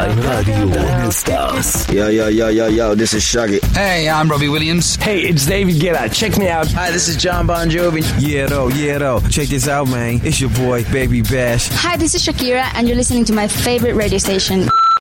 Online Radio All Stars. Yo, this is Shaggy. Hey, I'm Robbie Williams. Hey, it's David Guetta. Check me out. Hi, this is John Bon Jovi. Yeah, though. Check this out, man. It's your boy, Baby Bash. Hi, this is Shakira, and you're listening to my favorite radio station.